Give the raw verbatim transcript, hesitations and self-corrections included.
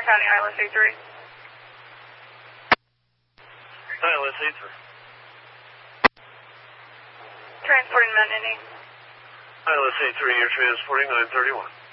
County, I L S A three. I L S A three. Transporting Mount Indy. I L S A three, you're transporting nine thirty-one.